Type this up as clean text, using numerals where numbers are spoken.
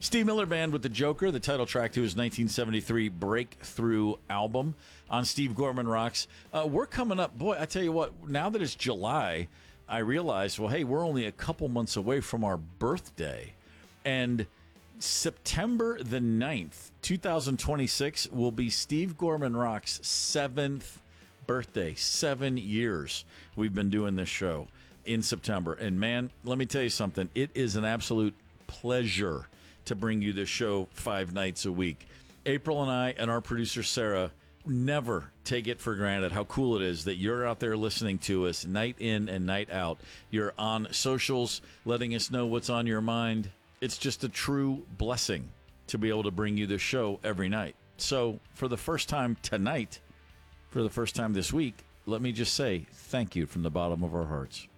Steve Miller Band with The Joker, the title track to his 1973 Breakthrough album on Steve Gorman Rocks. We're coming up. Boy, I tell you what, now that it's July, I realized, well, hey, we're only a couple months away from our birthday. And September the 9th, 2026, will be Steve Gorman Rocks' 7th birthday. 7 years we've been doing this show in September. And man, let me tell you something. It is an absolute pleasure to bring you this show 5 nights a week. April and I and our producer Sarah never take it for granted how cool it is that you're out there listening to us night in and night out. You're on socials letting us know what's on your mind. It's just a true blessing to be able to bring you this show every night. So for the first time tonight, for the first time this week, let me just say thank you from the bottom of our hearts.